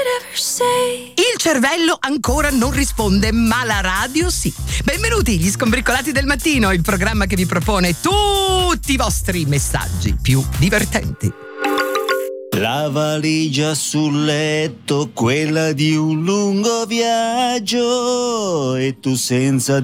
Il cervello ancora non risponde, ma la radio sì. Benvenuti gli Skombricolati del mattino, il programma che vi propone tutti i vostri messaggi più divertenti. La valigia sul letto, quella di un lungo viaggio, e tu senza